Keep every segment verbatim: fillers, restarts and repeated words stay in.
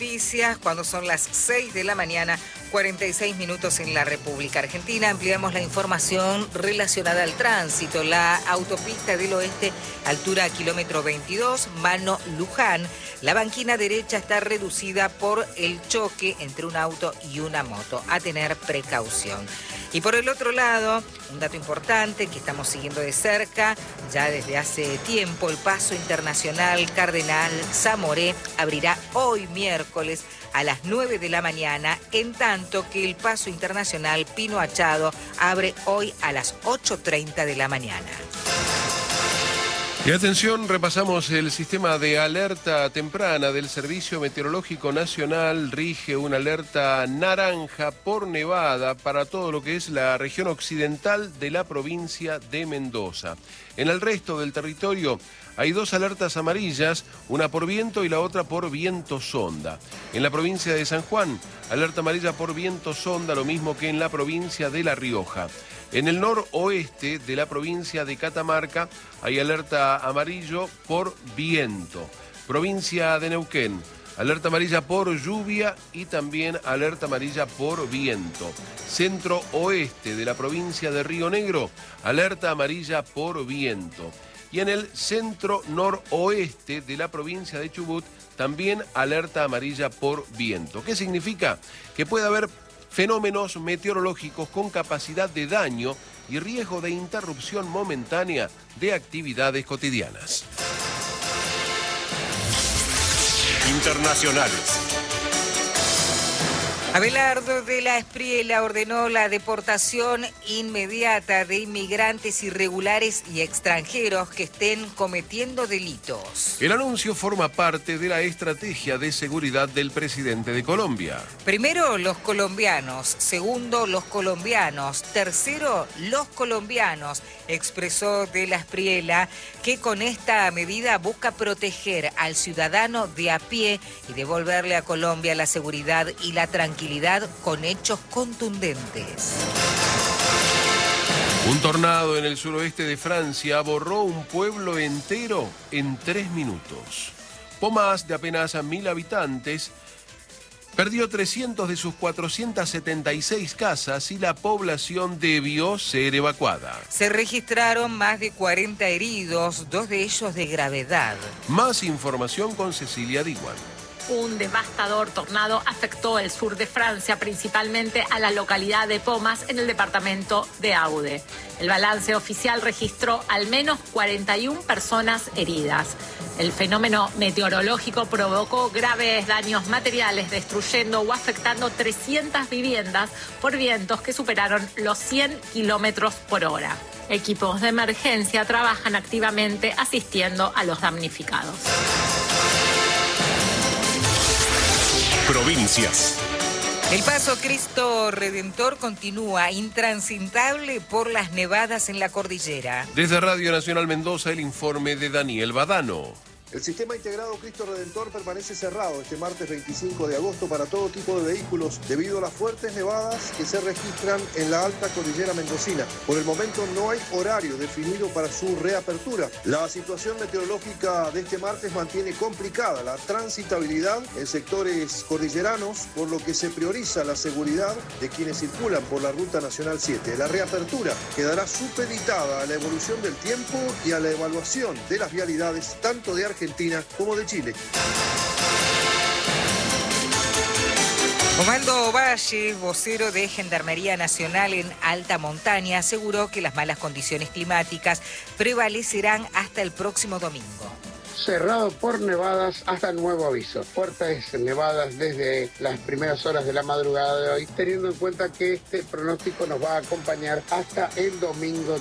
Noticias cuando son las seis de la mañana, cuarenta y seis minutos en la República Argentina. Ampliamos la información relacionada al tránsito. La autopista del Oeste, altura kilómetro veintidós, Mano Luján. La banquina derecha está reducida por el choque entre un auto y una moto. A tener precaución. Y por el otro lado, un dato importante que estamos siguiendo de cerca, ya desde hace tiempo, el paso internacional Cardenal Zamoré abrirá hoy miércoles a las nueve de la mañana, en tanto que el paso internacional Pino Achado abre hoy a las ocho treinta de la mañana. Y atención, repasamos el sistema de alerta temprana del Servicio Meteorológico Nacional. Rige una alerta naranja por nevada para todo lo que es la región occidental de la provincia de Mendoza. En el resto del territorio hay dos alertas amarillas, una por viento y la otra por viento sonda. En la provincia de San Juan, alerta amarilla por viento sonda, lo mismo que en la provincia de La Rioja. En el noroeste de la provincia de Catamarca hay alerta amarillo por viento. Provincia de Neuquén, alerta amarilla por lluvia y también alerta amarilla por viento. Centro oeste de la provincia de Río Negro, alerta amarilla por viento. Y en el centro noroeste de la provincia de Chubut, también alerta amarilla por viento. ¿Qué significa? Que puede haber fenómenos meteorológicos con capacidad de daño y riesgo de interrupción momentánea de actividades cotidianas. Internacionales. Abelardo de la Espriella ordenó la deportación inmediata de inmigrantes irregulares y extranjeros que estén cometiendo delitos. El anuncio forma parte de la estrategia de seguridad del presidente de Colombia. Primero, los colombianos. Segundo, los colombianos. Tercero, los colombianos, expresó de la Espriella, que con esta medida busca proteger al ciudadano de a pie y devolverle a Colombia la seguridad y la tranquilidad con hechos contundentes. Un tornado en el suroeste de Francia borró un pueblo entero en tres minutos. Pomas, de apenas a mil habitantes, perdió trescientas de sus cuatrocientas setenta y seis casas y la población debió ser evacuada. Se registraron más de cuarenta heridos, dos de ellos de gravedad. Más información con Cecilia Diguan. Un devastador tornado afectó el sur de Francia, principalmente a la localidad de Pomas, en el departamento de Aude. El balance oficial registró al menos cuarenta y una personas heridas. El fenómeno meteorológico provocó graves daños materiales, destruyendo o afectando trescientas viviendas por vientos que superaron los cien kilómetros por hora. Equipos de emergencia trabajan activamente asistiendo a los damnificados. Provincias. El paso Cristo Redentor continúa intransitable por las nevadas en la cordillera. Desde Radio Nacional Mendoza, el informe de Daniel Badano. El sistema integrado Cristo Redentor permanece cerrado este martes veinticinco de agosto para todo tipo de vehículos debido a las fuertes nevadas que se registran en la alta cordillera mendocina. Por el momento no hay horario definido para su reapertura. La situación meteorológica de este martes mantiene complicada la transitabilidad en sectores cordilleranos, por lo que se prioriza la seguridad de quienes circulan por la Ruta Nacional siete. La reapertura quedará supeditada a la evolución del tiempo y a la evaluación de las vialidades tanto de Argentina Argentina como de Chile. Comando Valle, vocero de Gendarmería Nacional en Alta Montaña, aseguró que las malas condiciones climáticas prevalecerán hasta el próximo domingo. Cerrado por nevadas hasta nuevo aviso. Fuertes nevadas desde las primeras horas de la madrugada de hoy, teniendo en cuenta que este pronóstico nos va a acompañar hasta el domingo.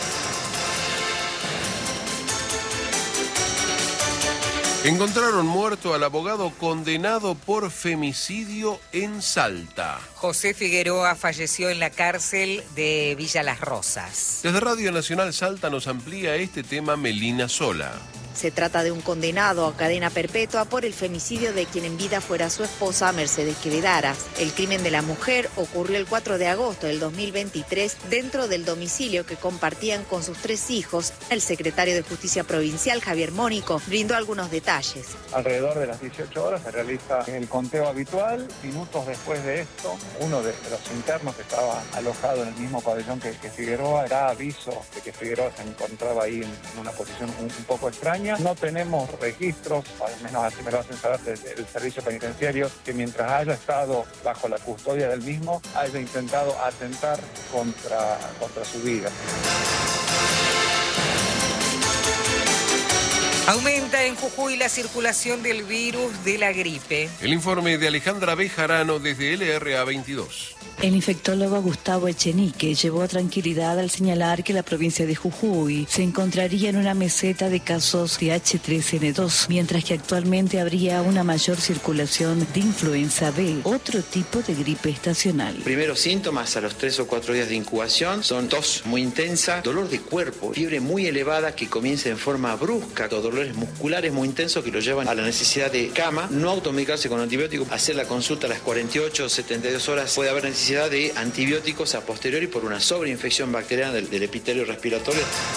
Encontraron muerto al abogado condenado por femicidio en Salta. José Figueroa falleció en la cárcel de Villa Las Rosas. Desde Radio Nacional Salta nos amplía este tema Melina Sola. Se trata de un condenado a cadena perpetua por el femicidio de quien en vida fuera su esposa, Mercedes Quevedaras. El crimen de la mujer ocurrió el cuatro de agosto del dos mil veintitrés dentro del domicilio que compartían con sus tres hijos. El secretario de Justicia Provincial, Javier Mónico, brindó algunos detalles. Alrededor de las dieciocho horas se realiza el conteo habitual. Minutos después de esto, uno de los internos que estaba alojado en el mismo pabellón que, que Figueroa da aviso de que Figueroa se encontraba ahí en, en una posición un, un poco extraña. No tenemos registros, al menos así me lo hacen saber desde el servicio penitenciario, que mientras haya estado bajo la custodia del mismo, haya intentado atentar contra, contra su vida. Aumenta en Jujuy la circulación del virus de la gripe. El informe de Alejandra Bejarano desde L R A veintidós. El infectólogo Gustavo Echenique llevó tranquilidad al señalar que la provincia de Jujuy se encontraría en una meseta de casos de H tres N dos, mientras que actualmente habría una mayor circulación de influenza B, otro tipo de gripe estacional. Primeros síntomas a los tres o cuatro días de incubación son tos muy intensa, dolor de cuerpo, fiebre muy elevada que comienza en forma brusca, dolores musculares muy intensos que lo llevan a la necesidad de cama, no automedicarse con antibióticos, hacer la consulta a las cuarenta y ocho o setenta y dos horas, puede haber necesidad de antibióticos a posteriori por una sobreinfección bacteriana del, del epitelio respiratorio.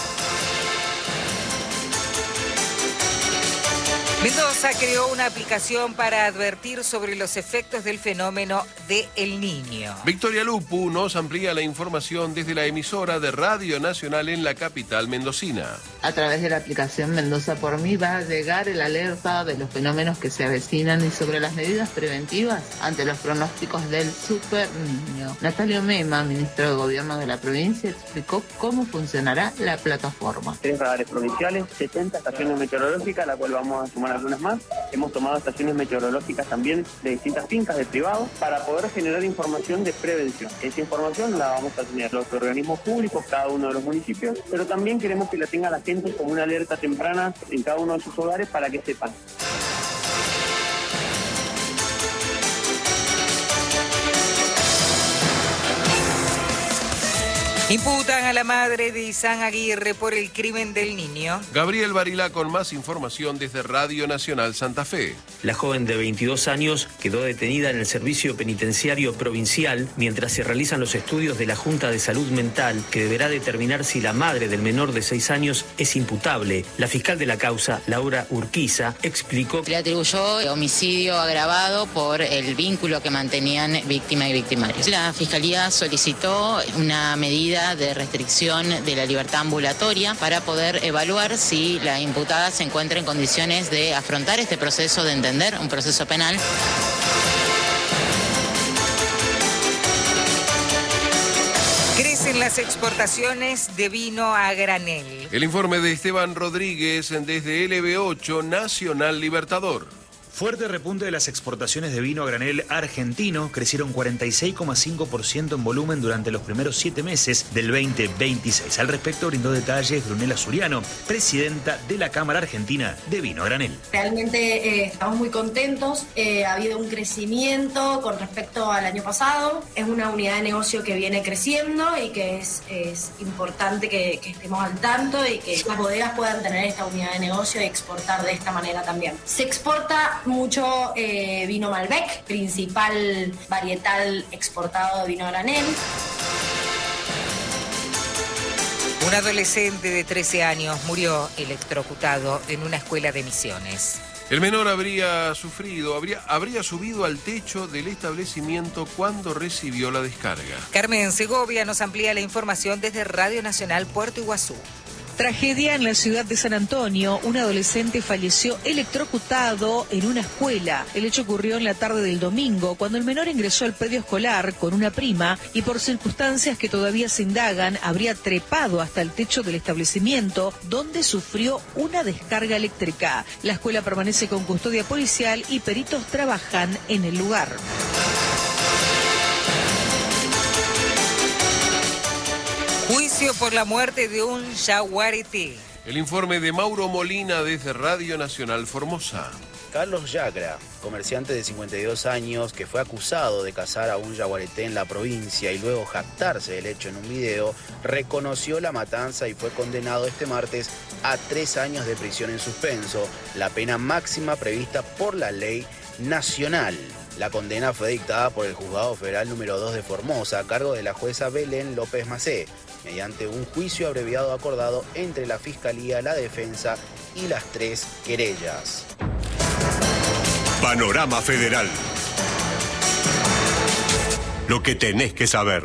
Mendoza creó una aplicación para advertir sobre los efectos del fenómeno de El Niño. Victoria Lupu nos amplía la información desde la emisora de Radio Nacional en la capital mendocina. A través de la aplicación Mendoza por mí va a llegar el alerta de los fenómenos que se avecinan y sobre las medidas preventivas ante los pronósticos del Super Niño. Natalio Mema, ministro de Gobierno de la provincia, explicó cómo funcionará la plataforma. Tres radares provinciales, setenta estaciones meteorológicas, la cual vamos a sumar algunas más. Hemos tomado estaciones meteorológicas también de distintas fincas de privados para poder generar información de prevención. Esa información la vamos a tener los organismos públicos, cada uno de los municipios, pero también queremos que la tenga la gente como una alerta temprana en cada uno de sus hogares para que sepan. Imputan a la madre de Isán Aguirre por el crimen del niño. Gabriel Barilá con más información desde Radio Nacional Santa Fe. La joven de veintidós años quedó detenida en el Servicio Penitenciario Provincial mientras se realizan los estudios de la Junta de Salud Mental que deberá determinar si la madre del menor de seis años es imputable. La fiscal de la causa, Laura Urquiza, explicó que le atribuyó homicidio agravado por el vínculo que mantenían víctima y victimario. La Fiscalía solicitó una medida de restricción de la libertad ambulatoria para poder evaluar si la imputada se encuentra en condiciones de afrontar este proceso, de entender un proceso penal. Crecen las exportaciones de vino a granel. El informe de Esteban Rodríguez desde L B ocho Nacional Libertador. Fuerte repunte de las exportaciones de vino a granel argentino, crecieron cuarenta y seis coma cinco por ciento en volumen durante los primeros siete meses del veinte veintiséis. Al respecto brindó detalles Brunella Suriano, presidenta de la Cámara Argentina de Vino a Granel. Realmente eh, estamos muy contentos, eh, ha habido un crecimiento con respecto al año pasado, es una unidad de negocio que viene creciendo y que es, es importante que, que estemos al tanto y que las bodegas puedan tener esta unidad de negocio y exportar de esta manera también. Se exporta mucho eh, vino Malbec, principal varietal exportado de vino a granel. Un adolescente de trece años murió electrocutado en una escuela de Misiones. El menor habría sufrido, habría, habría subido al techo del establecimiento cuando recibió la descarga. Carmen Segovia nos amplía la información desde Radio Nacional Puerto Iguazú. Tragedia en la ciudad de San Antonio. Un adolescente falleció electrocutado en una escuela. El hecho ocurrió en la tarde del domingo, cuando el menor ingresó al predio escolar con una prima y por circunstancias que todavía se indagan, habría trepado hasta el techo del establecimiento, donde sufrió una descarga eléctrica. La escuela permanece con custodia policial y peritos trabajan en el lugar. Juicio por la muerte de un yaguareté. El informe de Mauro Molina desde Radio Nacional Formosa. Carlos Yacra, comerciante de cincuenta y dos años que fue acusado de cazar a un yaguareté en la provincia y luego jactarse del hecho en un video, reconoció la matanza y fue condenado este martes a tres años de prisión en suspenso, la pena máxima prevista por la ley nacional. La condena fue dictada por el Juzgado Federal número dos de Formosa a cargo de la jueza Belén López Macé, mediante un juicio abreviado acordado entre la Fiscalía, la Defensa y las tres querellas. Panorama Federal. Lo que tenés que saber.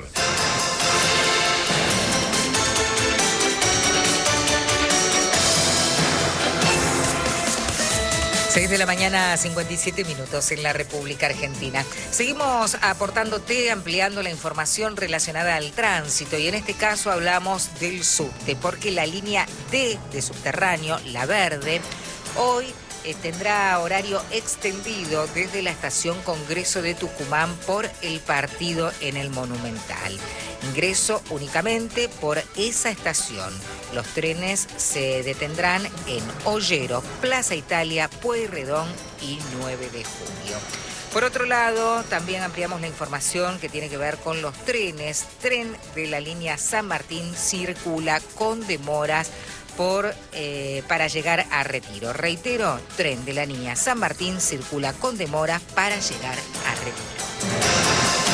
seis de la mañana, cincuenta y siete minutos en la República Argentina. Seguimos aportándote, ampliando la información relacionada al tránsito y en este caso hablamos del subte, porque la línea D de subterráneo, la verde, hoy eh, tendrá horario extendido desde la estación Congreso de Tucumán por el partido en el Monumental. Ingreso únicamente por esa estación. Los trenes se detendrán en Ollero, Plaza Italia, Pueyrredón y nueve de julio. Por otro lado, también ampliamos la información que tiene que ver con los trenes. Tren de la línea San Martín circula con demoras por, eh, para llegar a Retiro. Reitero, tren de la línea San Martín circula con demoras para llegar a Retiro.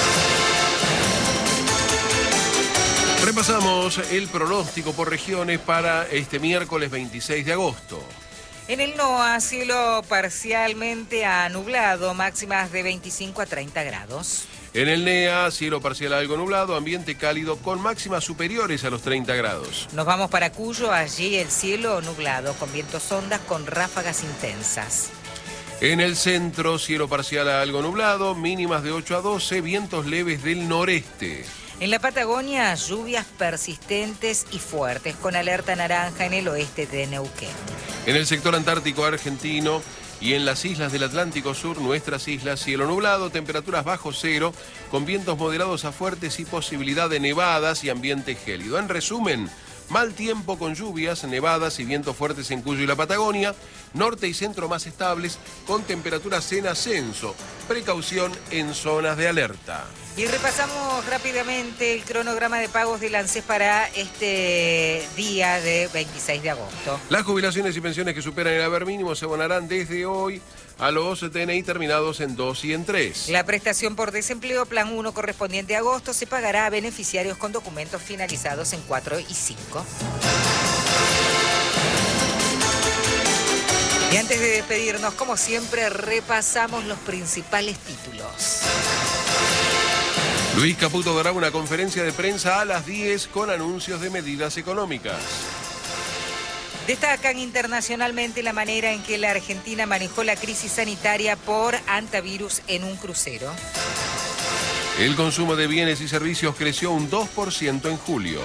Repasamos el pronóstico por regiones para este miércoles veintiséis de agosto. En el NOA, cielo parcialmente nublado, máximas de veinticinco a treinta grados. En el NEA, cielo parcial algo nublado, ambiente cálido con máximas superiores a los treinta grados. Nos vamos para Cuyo, allí el cielo nublado, con vientos ondas con ráfagas intensas. En el centro, cielo parcial a algo nublado, mínimas de ocho a doce, vientos leves del noreste. En la Patagonia, lluvias persistentes y fuertes, con alerta naranja en el oeste de Neuquén. En el sector antártico argentino y en las islas del Atlántico Sur, nuestras islas, cielo nublado, temperaturas bajo cero, con vientos moderados a fuertes y posibilidad de nevadas y ambiente gélido. En resumen, mal tiempo con lluvias, nevadas y vientos fuertes en Cuyo y la Patagonia, norte y centro más estables, con temperaturas en ascenso. Precaución en zonas de alerta. Y repasamos rápidamente el cronograma de pagos del ANSES para este día de veintiséis de agosto. Las jubilaciones y pensiones que superan el haber mínimo se abonarán desde hoy a los T N I terminados en dos y en tres. La prestación por desempleo plan uno correspondiente a agosto se pagará a beneficiarios con documentos finalizados en cuatro y cinco. Y antes de despedirnos, como siempre, repasamos los principales títulos. Luis Caputo dará una conferencia de prensa a las diez con anuncios de medidas económicas. Destacan internacionalmente la manera en que la Argentina manejó la crisis sanitaria por antivirus en un crucero. El consumo de bienes y servicios creció un dos por ciento en julio.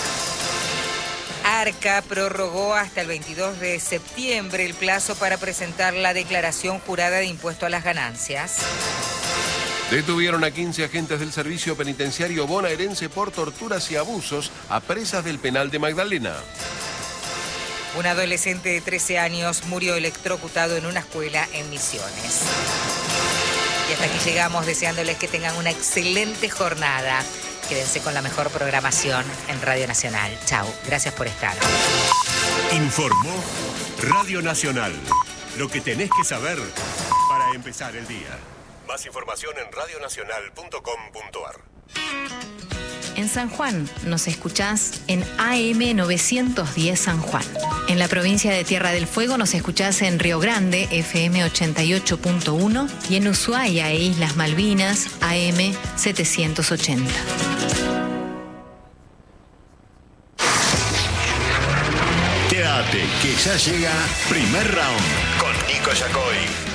ARCA prorrogó hasta el veintidós de septiembre el plazo para presentar la declaración jurada de impuesto a las ganancias. Detuvieron a quince agentes del servicio penitenciario bonaerense por torturas y abusos a presas del penal de Magdalena. Un adolescente de trece años murió electrocutado en una escuela en Misiones. Y hasta aquí llegamos deseándoles que tengan una excelente jornada. Quédense con la mejor programación en Radio Nacional. Chau, gracias por estar. Informó Radio Nacional. Lo que tenés que saber para empezar el día. Más información en radio nacional punto com punto a r. En San Juan nos escuchás en A M novecientos diez San Juan. En la provincia de Tierra del Fuego nos escuchás en Río Grande, F M ochenta y ocho punto uno, y en Ushuaia e Islas Malvinas, A M setecientos ochenta. Quédate, que ya llega Primer Round con Nico Yacoy.